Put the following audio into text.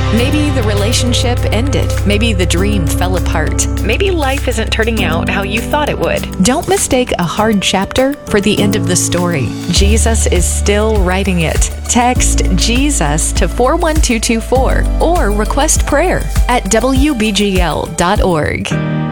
Maybe the relationship ended. Maybe the dream fell apart. Maybe life isn't turning out how you thought it would. Don't mistake a hard chapter for the end of the story. Jesus is still writing it. Text Jesus to 41224 or request prayer at WBGL.org.